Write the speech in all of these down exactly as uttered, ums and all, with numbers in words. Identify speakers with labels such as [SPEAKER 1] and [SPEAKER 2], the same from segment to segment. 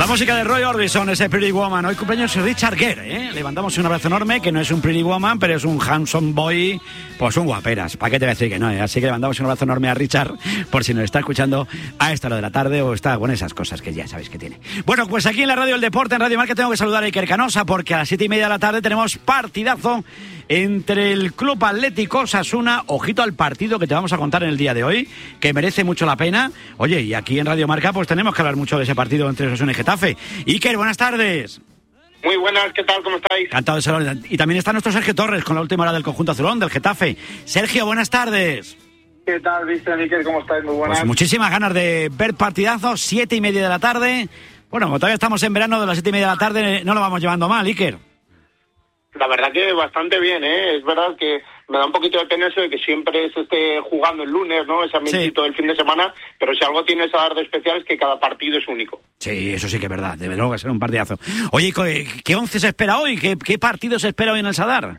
[SPEAKER 1] La música de Roy Orbison, ese Pretty Woman. Hoy cumpleaños Richard Gere, ¿eh? Le mandamos un abrazo enorme, que no es un Pretty Woman, pero es un handsome boy, pues un guaperas. ¿Para qué te voy a decir que no? ¿eh? Así que le mandamos un abrazo enorme a Richard, por si nos está escuchando a esta hora de la tarde o está con esas cosas que ya sabéis que tiene. Bueno, pues aquí en la Radio del Deporte, en Radio Marca, tengo que saludar a Iker Canosa, porque a las siete y media de la tarde tenemos partidazo entre el Club Atlético Osasuna. Ojito al partido que te vamos a contar en el día de hoy, que merece mucho la pena. Oye, y aquí en Radio Marca pues tenemos que hablar mucho de ese partido entre Osasuna y Getafe. Iker, buenas tardes.
[SPEAKER 2] Muy buenas, ¿qué tal? ¿Cómo estáis?
[SPEAKER 1] Encantado de saludar. Y también está nuestro Sergio Torres con la última hora del conjunto azulón, del Getafe. Sergio, buenas tardes.
[SPEAKER 2] ¿Qué tal, Vicente, Iker? ¿Cómo estáis? Muy buenas.
[SPEAKER 1] Pues muchísimas ganas de ver partidazos, siete y media de la tarde. Bueno, como todavía estamos en verano, de las siete y media de la tarde no lo vamos llevando mal, Iker.
[SPEAKER 2] La verdad que bastante bien, ¿eh? Es verdad que me da un poquito de pena eso de que siempre se esté jugando el lunes, ¿no? Ese ambientito sí. del fin de semana, pero si algo tiene esa dar de especial es que cada partido es único.
[SPEAKER 1] Sí, eso sí que es verdad, debe luego ser un partidazo. Oye, ¿qué once se espera hoy? ¿Qué, qué partido se espera hoy en el Sadar?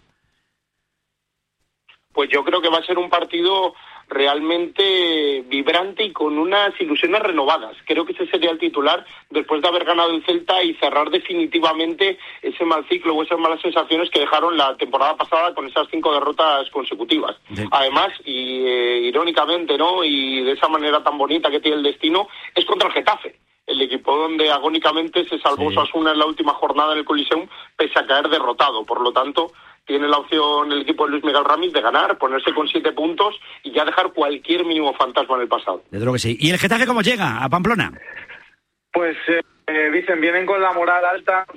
[SPEAKER 2] Pues yo creo que va a ser un partido realmente vibrante y con unas ilusiones renovadas. Creo que ese sería el titular después de haber ganado el Celta y cerrar definitivamente ese mal ciclo o esas malas sensaciones que dejaron la temporada pasada con esas cinco derrotas consecutivas. Sí. Además, y eh, irónicamente, ¿no? Y de esa manera tan bonita que tiene el destino, es contra el Getafe, el equipo donde agónicamente se salvó sí. Osasuna en la última jornada en el Coliseum, pese a caer derrotado. Por lo tanto, tiene la opción el equipo de Luis Miguel Ramis de ganar, ponerse con siete puntos y ya dejar cualquier mínimo fantasma en el pasado.
[SPEAKER 1] Desde luego que sí. ¿Y el Getafe cómo llega a Pamplona?
[SPEAKER 3] Pues eh, dicen, vienen con la moral alta.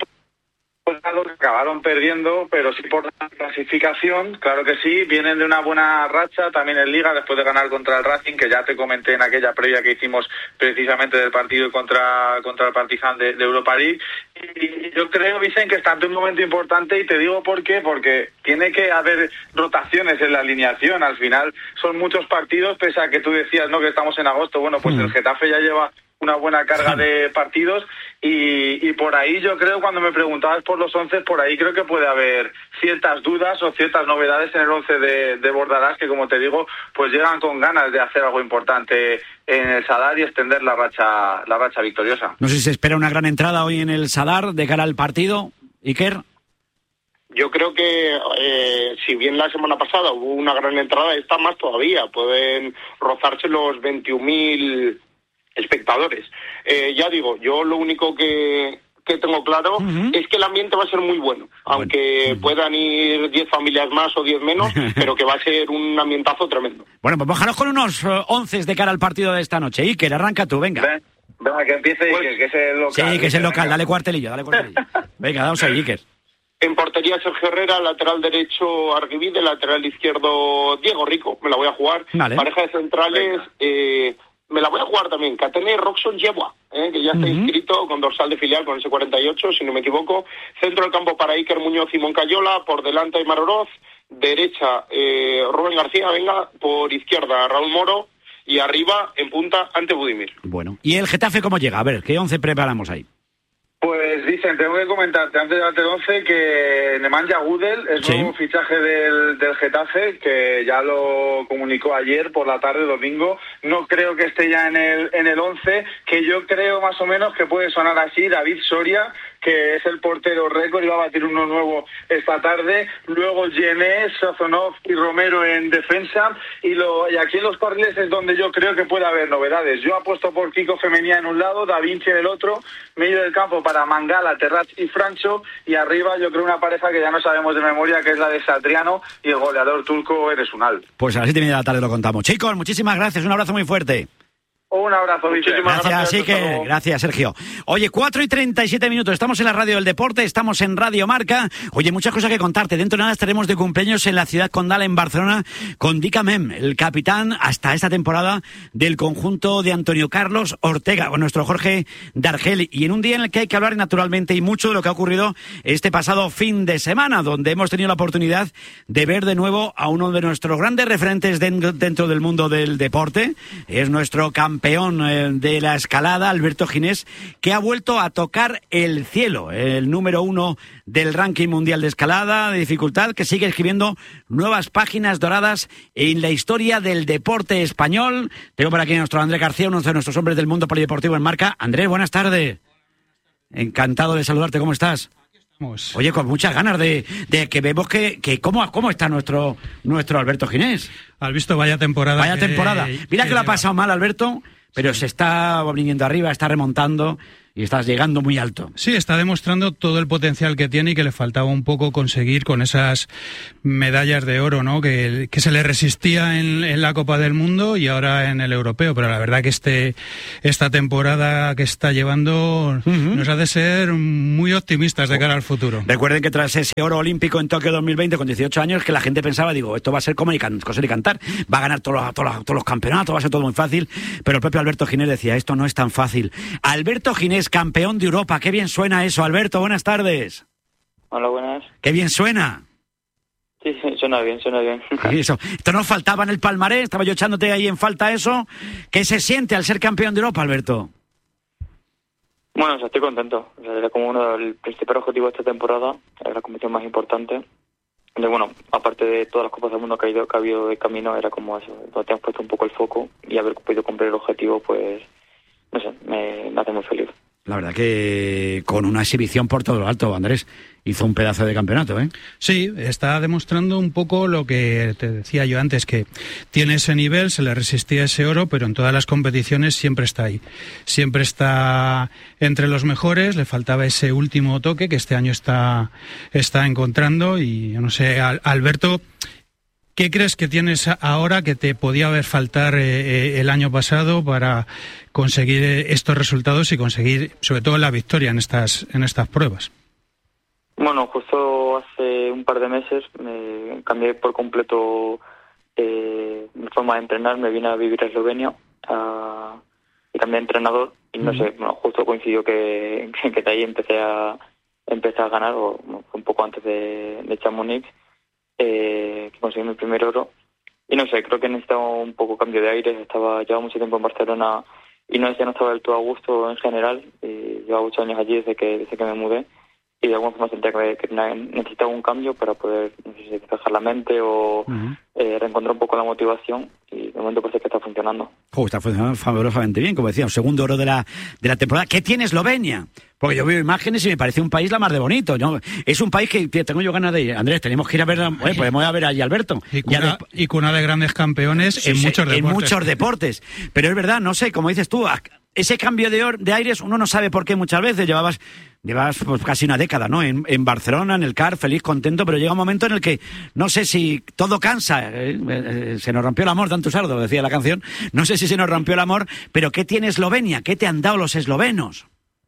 [SPEAKER 3] Acabaron perdiendo, pero sí por la clasificación, claro que sí, vienen de una buena racha también en Liga después de ganar contra el Racing, que ya te comenté en aquella previa que hicimos precisamente del partido contra contra el Partizan de, de Europa League. Y yo creo, Vicente, que está ante un momento importante, y te digo por qué, porque tiene que haber rotaciones en la alineación. Al final son muchos partidos, pese a que tú decías, ¿no?, que estamos en agosto. Bueno, pues mm. el Getafe ya lleva una buena carga de partidos y, y por ahí yo creo, cuando me preguntabas por los once, por ahí creo que puede haber ciertas dudas o ciertas novedades en el once de, de Bordalás, que como te digo, pues llegan con ganas de hacer algo importante en el Sadar y extender la racha la racha victoriosa.
[SPEAKER 1] No sé si se espera una gran entrada hoy en el Sadar de cara al partido, Iker.
[SPEAKER 2] Yo creo que eh, si bien la semana pasada hubo una gran entrada, esta más todavía, pueden rozarse los veintiún mil espectadores. Eh, ya digo, yo lo único que, que tengo claro uh-huh. es que el ambiente va a ser muy bueno, aunque bueno. puedan ir diez familias más o diez menos, pero que va a ser un ambientazo tremendo.
[SPEAKER 1] Bueno, pues bájanos con unos uh, once de cara al partido de esta noche. Iker, arranca tú, venga.
[SPEAKER 3] Ven, venga, que empiece pues, Iker, que es el local.
[SPEAKER 1] Sí, que es el local, venga. dale cuartelillo, dale cuartelillo. Venga, vamos ahí, Iker.
[SPEAKER 2] En portería Sergio Herrera, lateral derecho Arguibide, lateral izquierdo Diego Rico, me la voy a jugar. Vale. Pareja de centrales, eh, me la voy a jugar también, Katene Roxon Yebua, eh, que ya está uh-huh. inscrito con dorsal de filial con ese cuarenta y ocho, si no me equivoco. Centro del campo para Iker Muñoz y Moncayola, por delante Aimar Oroz, derecha eh, Rubén García, venga, por izquierda Raúl Moro y arriba en punta ante Budimir.
[SPEAKER 1] Bueno, ¿y el Getafe cómo llega? A ver, ¿qué once preparamos ahí?
[SPEAKER 3] Pues dicen, tengo que comentarte antes del once que Nemanja Gudel es ¿Sí? nuevo fichaje del, del Getafe, que ya lo comunicó ayer por la tarde, domingo. No creo que esté ya en el en el once, que yo creo más o menos que puede sonar así: David Soria, que es el portero récord y va a batir uno nuevo esta tarde. Luego Jenés, Sazonov y Romero en defensa. Y, lo, y aquí en los carriles es donde yo creo que puede haber novedades. Yo apuesto por Kiko Femenía en un lado, Da Vinci en el otro, medio del campo para Mangala, Terrats y Francho, y arriba yo creo una pareja que ya no sabemos de memoria, que es la de Satriano y el goleador turco Eres Unal.
[SPEAKER 1] Pues a las siete y media de la tarde lo contamos. Chicos, muchísimas gracias, un abrazo muy fuerte.
[SPEAKER 3] Un abrazo, Vicente.
[SPEAKER 1] Gracias, gracias, que, gracias, Sergio. Oye, cuatro y treinta y siete minutos, estamos en la Radio del Deporte, estamos en Radio Marca. Oye, muchas cosas que contarte. Dentro de nada estaremos de cumpleaños en la ciudad condal, en Barcelona, con Dica Mem, el capitán hasta esta temporada del conjunto de Antonio Carlos Ortega, con nuestro Jorge Dargel. Y en un día en el que hay que hablar naturalmente y mucho de lo que ha ocurrido este pasado fin de semana, donde hemos tenido la oportunidad de ver de nuevo a uno de nuestros grandes referentes dentro del mundo del deporte. Es nuestro campeón campeón de la escalada, Alberto Ginés, que ha vuelto a tocar el cielo, el número uno del ranking mundial de escalada de dificultad, que sigue escribiendo nuevas páginas doradas en la historia del deporte español. Tengo por aquí a nuestro Andrés García, uno de nuestros hombres del mundo polideportivo en Marca. Andrés, buenas tardes. Encantado de saludarte, ¿cómo estás? Oye, con muchas ganas de, de que vemos que, que cómo, cómo está nuestro, nuestro Alberto Ginés.
[SPEAKER 4] Has visto, vaya temporada.
[SPEAKER 1] Vaya
[SPEAKER 4] que,
[SPEAKER 1] temporada. Mira que, que lo ha pasado mal, Alberto, pero
[SPEAKER 4] sí.
[SPEAKER 1] se está viniendo arriba, está remontando y estás llegando muy alto.
[SPEAKER 4] Sí, está demostrando todo el potencial que tiene y que le faltaba un poco conseguir con esas medallas de oro, ¿no? Que, que se le resistía en, en la Copa del Mundo y ahora en el Europeo. Pero la verdad que este esta temporada que está llevando uh-huh. nos hace ser muy optimistas de cara al futuro.
[SPEAKER 1] Recuerden que tras ese oro olímpico en Tokio dos mil veinte con dieciocho años, que la gente pensaba, digo, esto va a ser como y can, coser y cantar, va a ganar todos los, todos, los, todos los campeonatos, va a ser todo muy fácil, pero el propio Alberto Ginés decía, esto no es tan fácil. Alberto Ginés, campeón de Europa, qué bien suena eso. Alberto, buenas tardes.
[SPEAKER 5] Hola, buenas.
[SPEAKER 1] Qué bien suena.
[SPEAKER 5] Sí, sí, suena bien, suena bien.
[SPEAKER 1] Eso. Esto nos faltaba en el palmarés, estaba yo echándote ahí en falta eso. ¿Qué se siente al ser campeón de Europa, Alberto?
[SPEAKER 5] Bueno, o sea, estoy contento. O sea, era como uno del principal objetivo de esta temporada, era la competición más importante. De, bueno, aparte de todas las copas del mundo que ha, ido, que ha habido de camino, era como eso, donde te has puesto un poco el foco y haber podido cumplir el objetivo, pues, no sé, me, me hace muy feliz.
[SPEAKER 1] La verdad que con una exhibición por todo lo alto, Andrés, hizo un pedazo de campeonato, ¿eh?
[SPEAKER 4] Sí, está demostrando un poco lo que te decía yo antes, que tiene ese nivel, se le resistía ese oro, pero en todas las competiciones siempre está ahí. Siempre está entre los mejores, le faltaba ese último toque que este año está, está encontrando y, yo no sé, Alberto, ¿qué crees que tienes ahora que te podía haber faltar eh, el año pasado para conseguir estos resultados y conseguir, sobre todo, la victoria en estas en estas pruebas?
[SPEAKER 5] Bueno, justo hace un par de meses me cambié por completo eh, mi forma de entrenar, me vine a vivir a Eslovenia a, y cambié de entrenador y no uh-huh. sé, bueno, justo coincidió que, que, que de ahí empecé a empecé a ganar, o bueno, un poco antes de, de Chamonix. Eh, que conseguí mi primer oro y no sé, creo que necesitaba un poco cambio de aire. Estaba llevaba mucho tiempo en Barcelona y no, ya no estaba del todo a gusto en general, y llevaba ocho años allí desde que desde que me mudé y de alguna forma sentía que, que necesitaba un cambio para poder, no sé si despejar la mente o uh-huh. eh, reencontrar un poco la motivación, y de momento parece que está funcionando.
[SPEAKER 1] Oh, está funcionando fabulosamente bien, como decía, un segundo oro de la de la temporada. ¿Qué tiene Eslovenia? Porque yo veo imágenes y me parece un país la más de bonito, ¿no? Es un país que tengo yo ganas de ir. Andrés, tenemos que ir a ver, oye, podemos ir a ver allí a Alberto.
[SPEAKER 4] Y cuna, de, y cuna de grandes campeones sí, en sí, muchos deportes.
[SPEAKER 1] En muchos deportes. Pero es verdad, no sé, como dices tú, ese cambio de, or, de aires uno no sabe por qué muchas veces. Llevabas llevabas pues, casi una década, ¿no? En, en Barcelona, en el C A R, feliz, contento, pero llega un momento en el que no sé si todo cansa. Eh, eh, se nos rompió el amor, tanto sardo, decía la canción. No sé si se nos rompió el amor, pero ¿qué tiene Eslovenia? ¿Qué te han dado los eslovenos?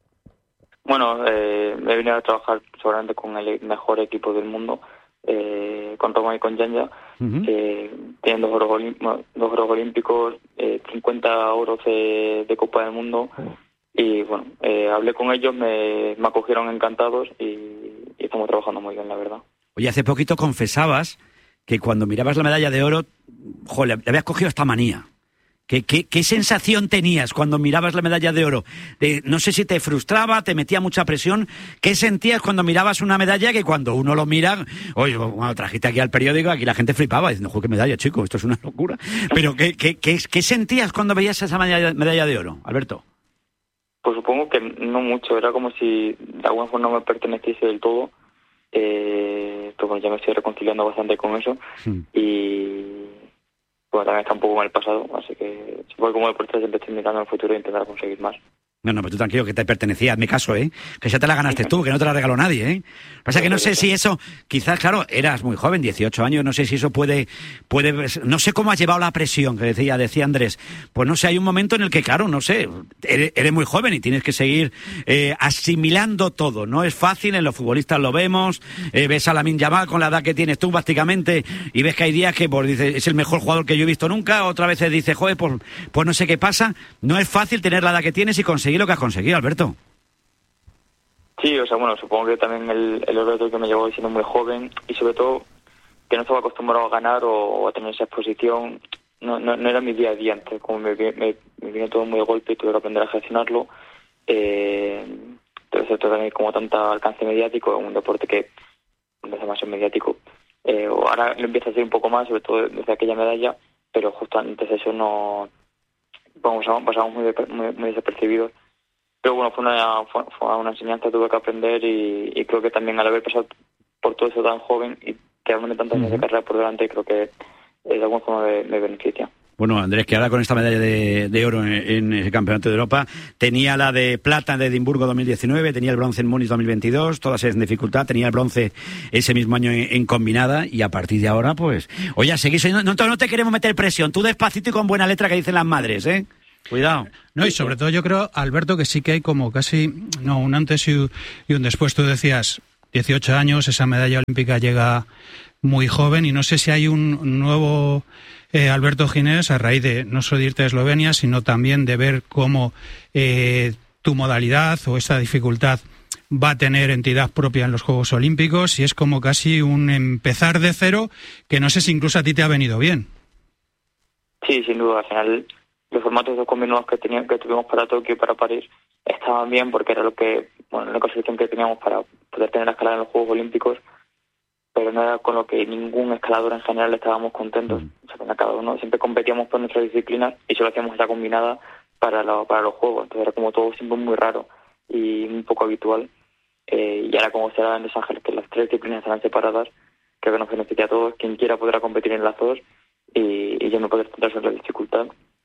[SPEAKER 5] Bueno, eh, he venido a trabajar seguramente con el mejor equipo del mundo, eh, con Roma y con Janja. Uh-huh. eh, tienen dos oros, olim- dos oros olímpicos, eh, cincuenta oros de, de Copa del Mundo. Uh-huh. Y bueno, eh, hablé con ellos, me, me acogieron encantados y, y estamos trabajando muy bien, la verdad.
[SPEAKER 1] Oye, hace poquito confesabas que cuando mirabas la medalla de oro, joder, le habías cogido esta manía. ¿Qué, qué, ¿Qué sensación tenías cuando mirabas la medalla de oro? De, no sé si te frustraba, te metía mucha presión. ¿Qué sentías cuando mirabas una medalla que cuando uno lo mira... Oye, bueno, trajiste aquí al periódico, aquí la gente flipaba diciendo, joder, qué medalla, chico, esto es una locura. Pero ¿qué, qué, qué, qué sentías cuando veías esa medalla, medalla de oro, Alberto?
[SPEAKER 5] Pues supongo que no mucho, era como si de alguna forma no me perteneciese del todo. Eh, pues bueno, ya me estoy reconciliando bastante con eso. Sí. Y... bueno, también está un poco en el pasado, así que supongo que como deportista siempre estoy mirando en el futuro e intentar conseguir más.
[SPEAKER 1] No, no, pero tú tranquilo, que te pertenecía, en mi caso, ¿eh? Que ya te la ganaste tú, que no te la regaló nadie, ¿eh? Pasa que no sé si eso, quizás, claro, eras muy joven, dieciocho años, no sé si eso puede, puede, no sé cómo has llevado la presión, que decía, decía Andrés. Pues no sé, hay un momento en el que, claro, no sé, eres, eres muy joven y tienes que seguir eh, asimilando todo. No es fácil, en los futbolistas lo vemos, eh, ves a Lamine Yamal con la edad que tienes tú prácticamente y ves que hay días que, pues, dices, es el mejor jugador que yo he visto nunca, otra vez dices, joder, pues, pues no sé qué pasa. No es fácil tener la edad que tienes y conseguir lo que has conseguido, Alberto.
[SPEAKER 5] Sí, o sea, bueno, supongo que también el, el oro que me llevó siendo muy joven y sobre todo que no estaba acostumbrado a ganar o, o a tener esa exposición. No, no, no era mi día a día, entonces como me, me, me vino todo muy de golpe y tuve que aprender a gestionarlo. Eh, entonces también como tanta alcance mediático, un deporte que empieza más en mediático. Eh, ahora lo empieza a ser un poco más, sobre todo desde aquella medalla, pero justo antes de eso no... Vamos, pasamos muy, muy, muy desapercibidos. pero bueno, fue una, fue, fue una enseñanza que tuve que aprender y, y creo que también al haber pasado por todo eso tan joven y quedarme tantos años uh-huh. de carrera por delante, creo que eh, de alguna forma me, me beneficia.
[SPEAKER 1] Bueno, Andrés, que ahora con esta medalla de, de oro en, en el Campeonato de Europa, tenía la de plata de Edimburgo dos mil diecinueve, tenía el bronce en Múnich dos mil veintidós, todas en dificultad, tenía el bronce ese mismo año en, en combinada, y a partir de ahora, pues, oye, seguís, no, no, no te queremos meter presión, tú despacito y con buena letra, que dicen las madres, ¿eh? Cuidado.
[SPEAKER 4] No, y sobre todo yo creo, Alberto, que sí que hay como casi, no, un antes y un, y un después. Tú decías, dieciocho años, esa medalla olímpica llega muy joven, y no sé si hay un nuevo eh, Alberto Ginés a raíz de no solo de irte a Eslovenia, sino también de ver cómo eh, tu modalidad o esta dificultad va a tener entidad propia en los Juegos Olímpicos, y es como casi un empezar de cero, que no sé si incluso a ti te ha venido bien.
[SPEAKER 5] Sí, sin duda, al final los formatos de combinados que teníamos, que tuvimos para Tokio y para París estaban bien, porque era lo que, bueno, la construcción que teníamos para poder tener la escalada en los Juegos Olímpicos, pero no era con lo que ningún escalador en general estábamos contentos. O sea, con cada uno siempre competíamos por nuestras disciplinas y solo hacíamos esa combinada para, la, para los Juegos. Entonces era como todo siempre muy raro y un poco habitual. Eh, y ahora, como será en Los Ángeles, que las tres disciplinas estarán separadas, creo que nos beneficia a todos. Quien quiera podrá competir en las dos, y, y yo me podré centrar sobre la dificultad.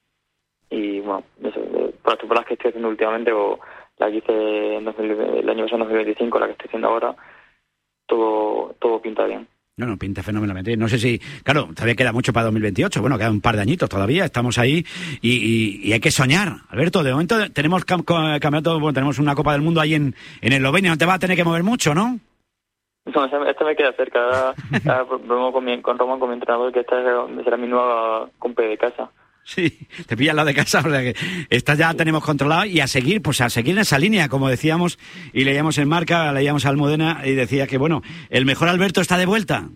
[SPEAKER 5] Y bueno, eso, por las temporadas que estoy haciendo últimamente, o la que hice en dos mil, el año pasado, en dos mil veinticinco, la que estoy haciendo ahora, todo todo pinta bien.
[SPEAKER 1] No, no, pinta fenomenalmente. No sé si, claro, todavía queda mucho para dos mil veintiocho, bueno, queda un par de añitos todavía, estamos ahí, y, y, y hay que soñar. Alberto, de momento tenemos cam- campeonato, bueno, tenemos una Copa del Mundo ahí en, en Eslovenia, no te vas a tener que mover mucho, ¿no?
[SPEAKER 5] No, esta me queda cerca. Ahora, ahora broma con, mi, con Roman, con mi entrenador, que esta será mi nueva compe de casa.
[SPEAKER 1] Sí, te pillas la de casa, o sea que esta ya tenemos controlada, y a seguir, pues a seguir en esa línea, como decíamos, y leíamos en Marca, leíamos a Almudena, y decía que, bueno, el mejor Alberto está de vuelta.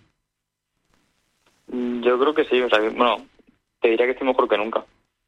[SPEAKER 5] Yo creo que sí, o sea, bueno, te diría que estoy mejor que nunca.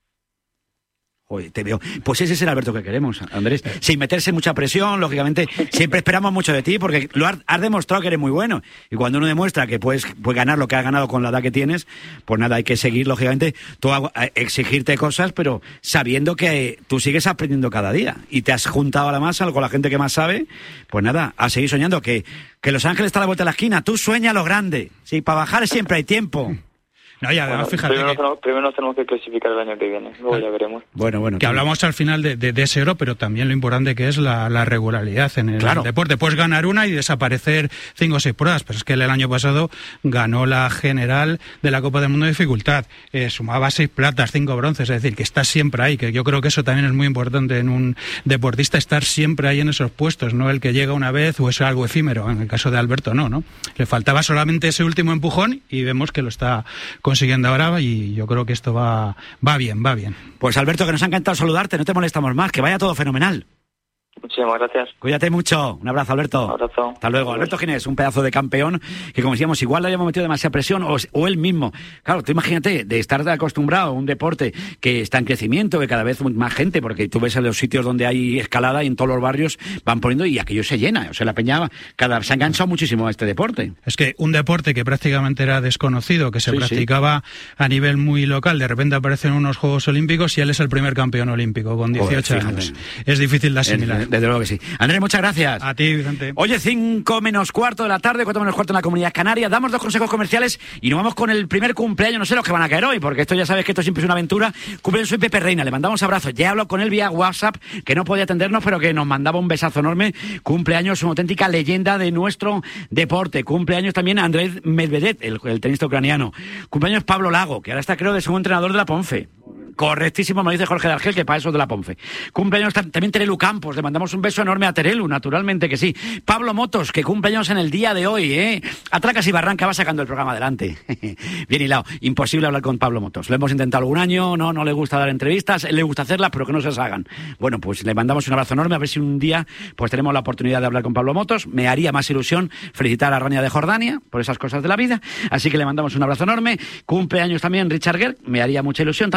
[SPEAKER 1] Oye, te veo. Pues ese es el Alberto que queremos, Andrés. Sin meterse mucha presión, lógicamente, siempre esperamos mucho de ti, porque lo has, has demostrado que eres muy bueno. Y cuando uno demuestra que puedes, puedes ganar lo que has ganado con la edad que tienes, pues nada, hay que seguir, lógicamente, tú a, a exigirte cosas, pero sabiendo que tú sigues aprendiendo cada día. Y te has juntado a la masa con la gente que más sabe, pues nada, a seguir soñando. Que, que Los Ángeles está a la vuelta de la esquina. Tú sueña lo grande. Sí, para bajar siempre hay tiempo.
[SPEAKER 4] No, y además,
[SPEAKER 5] bueno,
[SPEAKER 4] fíjate
[SPEAKER 5] primero,
[SPEAKER 4] que...
[SPEAKER 5] tenemos, primero nos tenemos que clasificar el año que viene, luego ya veremos.
[SPEAKER 1] Bueno, bueno.
[SPEAKER 4] Que hablamos al final de, de, de ese oro, pero también lo importante que es la, la regularidad en el
[SPEAKER 1] claro.
[SPEAKER 4] deporte. Puedes ganar una y desaparecer cinco o seis pruebas, pero es que él el año pasado ganó la general de la Copa del Mundo de dificultad, eh, sumaba seis platas, cinco bronces, es decir, que está siempre ahí, que yo creo que eso también es muy importante en un deportista, estar siempre ahí en esos puestos, no el que llega una vez o es algo efímero. En el caso de Alberto no, ¿no? Le faltaba solamente ese último empujón y vemos que lo está consiguiendo ahora, y y yo creo que esto va, va bien, va bien.
[SPEAKER 1] Pues Alberto, que nos ha encantado saludarte, no te molestamos más, que vaya todo fenomenal.
[SPEAKER 5] Muchísimas gracias.
[SPEAKER 1] Cuídate mucho. Un abrazo, Alberto.
[SPEAKER 5] Un abrazo.
[SPEAKER 1] Hasta luego. Alberto Ginés, un pedazo de campeón que, como decíamos, igual le habíamos metido demasiada presión, o, o él mismo. Claro, tú imagínate, de estar acostumbrado a un deporte que está en crecimiento, que cada vez más gente, porque tú ves en los sitios donde hay escalada y en todos los barrios van poniendo, y aquello se llena. O sea, la peña cada, se ha enganchado muchísimo a este deporte.
[SPEAKER 4] Es que un deporte que prácticamente era desconocido, que se sí, practicaba sí. a nivel muy local, de repente aparecen unos Juegos Olímpicos y él es el primer campeón olímpico con dieciocho Joder, años. Es difícil de asimilar.
[SPEAKER 1] Desde luego que sí. Andrés, muchas gracias.
[SPEAKER 4] A ti, Vicente.
[SPEAKER 1] Oye, cinco menos cuarto de la tarde, cuatro menos cuarto en la Comunidad Canaria. Damos dos consejos comerciales y nos vamos con el primer cumpleaños. No sé los que van a caer hoy, porque esto ya sabes que esto siempre es una aventura. Cumpleaños soy Pepe Reina, le mandamos abrazos. Ya hablo con él vía WhatsApp, que no podía atendernos, pero que nos mandaba un besazo enorme. Cumpleaños, una auténtica leyenda de nuestro deporte. Cumpleaños también Andrés Medvedev, el, el tenista ucraniano. Cumpleaños Pablo Lago, que ahora está, creo, de segundo entrenador de la Ponfe. Correctísimo, me lo dice Jorge de Argel, que para eso de la Ponfe. Cumpleaños también Terelu Campos, le mandamos un beso enorme a Terelu, naturalmente que sí. Pablo Motos, que cumpleaños en el día de hoy, ¿eh? Atracas y Barranca va sacando el programa adelante. Bien hilado. Imposible hablar con Pablo Motos. Lo hemos intentado algún año, no, no le gusta dar entrevistas, le gusta hacerlas, pero que no se las hagan. Bueno, pues le mandamos un abrazo enorme, a ver si un día pues tenemos la oportunidad de hablar con Pablo Motos. Me haría más ilusión felicitar a Rania de Jordania por esas cosas de la vida, así que le mandamos un abrazo enorme. Cumpleaños también Richard Gere, me haría mucha ilusión también. Van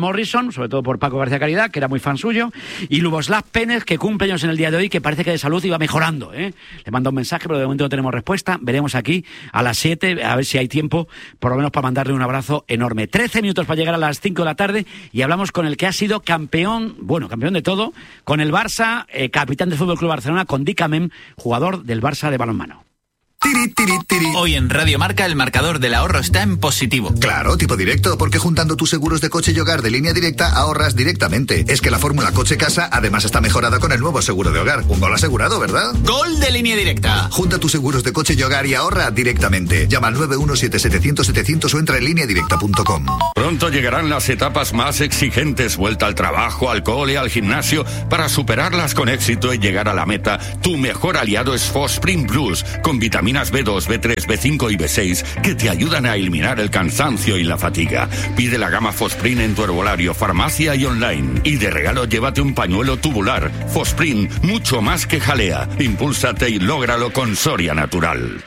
[SPEAKER 1] Morrison, sobre todo por Paco García Caridad, que era muy fan suyo, y Luboslav Penez, que cumple años en el día de hoy, que parece que de salud iba mejorando, ¿eh? Le manda un mensaje, pero de momento no tenemos respuesta. Veremos aquí a las siete, a ver si hay tiempo, por lo menos para mandarle un abrazo enorme. trece minutos para llegar a las cinco de la tarde y hablamos con el que ha sido campeón, bueno, campeón de todo, con el Barça, eh, capitán del Fútbol Club Barcelona, con Dicamem, jugador del Barça de balonmano.
[SPEAKER 6] Tiri, tiri, tiri. Hoy en Radio Marca el marcador del ahorro está en positivo.
[SPEAKER 7] Claro, tipo directo, porque juntando tus seguros de coche y hogar de Línea Directa ahorras directamente. Es que la fórmula coche-casa además está mejorada con el nuevo seguro de hogar. Un gol asegurado, ¿verdad?
[SPEAKER 6] ¡Gol de Línea Directa!
[SPEAKER 7] Junta tus seguros de coche y hogar y ahorra directamente. Llama al nueve uno siete siete cero cero setecientos o entra en línea directa punto com.
[SPEAKER 8] Pronto llegarán las etapas más exigentes, vuelta al trabajo, al cole, al gimnasio. Para superarlas con éxito y llegar a la meta, tu mejor aliado es Fosprin Plus, con vitaminas B dos, B tres, B cinco y B seis que te ayudan a eliminar el cansancio y la fatiga. Pide la gama Fosprin en tu herbolario, farmacia y online. Y de regalo llévate un pañuelo tubular. Fosprin, mucho más que jalea. Impúlsate y lógralo con Soria Natural.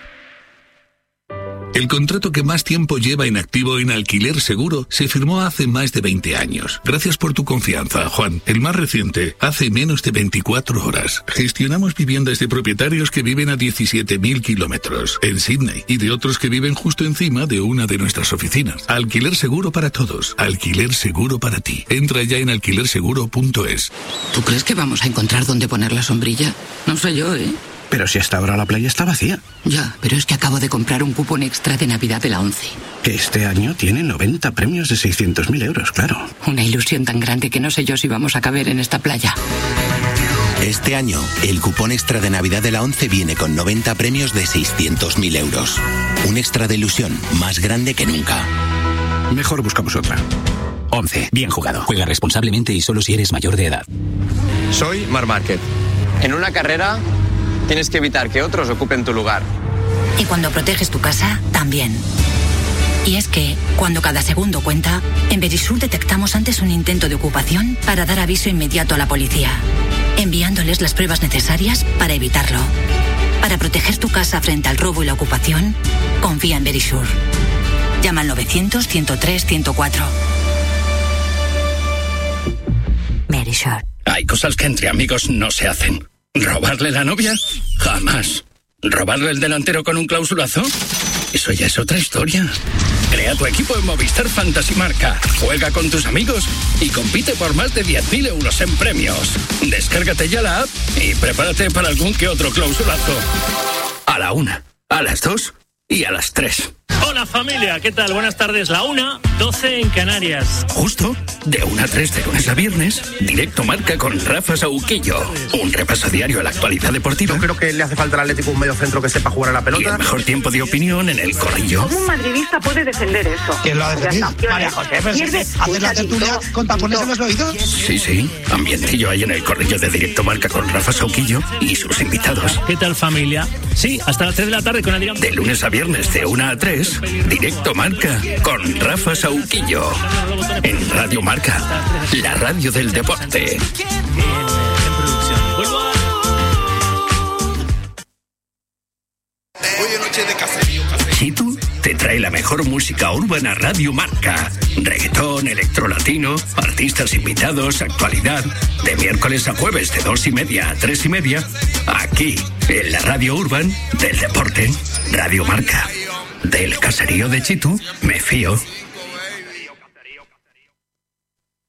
[SPEAKER 9] El contrato que más tiempo lleva en activo en Alquiler Seguro se firmó hace más de veinte años. Gracias por tu confianza, Juan. El más reciente, hace menos de veinticuatro horas. Gestionamos viviendas de propietarios que viven a diecisiete mil kilómetros en Sydney y de otros que viven justo encima de una de nuestras oficinas. Alquiler Seguro para todos. Alquiler Seguro para ti. Entra ya en alquiler seguro punto es.
[SPEAKER 10] ¿Tú crees que vamos a encontrar dónde poner la sombrilla? No sé yo, ¿eh?
[SPEAKER 11] Pero si hasta ahora la playa está vacía.
[SPEAKER 10] Ya, pero es que acabo de comprar un cupón extra de Navidad de la ONCE.
[SPEAKER 11] Que este año tiene noventa premios de seiscientos mil euros, claro.
[SPEAKER 10] Una ilusión tan grande que no sé yo si vamos a caber en esta playa.
[SPEAKER 12] Este año, el cupón extra de Navidad de la ONCE viene con noventa premios de seiscientos mil euros. Un extra de ilusión más grande que nunca.
[SPEAKER 11] Mejor buscamos otra.
[SPEAKER 13] ONCE. Bien jugado. Juega responsablemente y solo si eres mayor de edad.
[SPEAKER 14] Soy Marc Márquez. En una carrera tienes que evitar que otros ocupen tu lugar.
[SPEAKER 15] Y cuando proteges tu casa, también. Y es que, cuando cada segundo cuenta, en Verisur detectamos antes un intento de ocupación para dar aviso inmediato a la policía, enviándoles las pruebas necesarias para evitarlo. Para proteger tu casa frente al robo y la ocupación, confía en Verisur. Llama al novecientos, ciento tres, ciento cuatro. Verisur.
[SPEAKER 16] Hay cosas que entre amigos no se hacen. ¿Robarle la novia? Jamás. ¿Robarle el delantero con un clausulazo? Eso ya es otra historia. Crea tu equipo en Movistar Fantasy Marca. Juega con tus amigos y compite por más de diez mil euros en premios. Descárgate ya la app y prepárate para algún que otro clausulazo. A la una, a las dos y a las tres.
[SPEAKER 17] Hola familia, ¿qué tal? Buenas tardes. La una, doce en Canarias.
[SPEAKER 16] Justo, de una a tres de lunes a viernes, Directo Marca con Rafa Sauquillo. Un repaso diario a la actualidad deportiva.
[SPEAKER 18] Yo creo que le hace falta al Atlético un medio centro que sepa jugar a la pelota.
[SPEAKER 16] Y el mejor tiempo de opinión en el corrillo.
[SPEAKER 19] ¿Cómo un madridista puede defender eso?
[SPEAKER 18] ¿Quién lo ha defendido? María José, pues ¿hacer la tertulia con tapones en los oídos?
[SPEAKER 16] Sí, sí, ambientillo ahí en el corrillo de Directo Marca con Rafa Sauquillo y sus invitados.
[SPEAKER 17] ¿Qué tal familia? Sí, hasta las tres de la tarde con Adrián.
[SPEAKER 16] De lunes a viernes de una a tres, Directo Marca con Rafa Sauquillo. En Radio Marca, la radio del deporte. Chitu te trae la mejor música urbana Radio Marca. Reggaetón, electrolatino, artistas invitados, actualidad. De miércoles a jueves de dos y media a tres y media. Aquí, en la radio urban del deporte. Radio Marca. Del caserío de Chitu, me fío.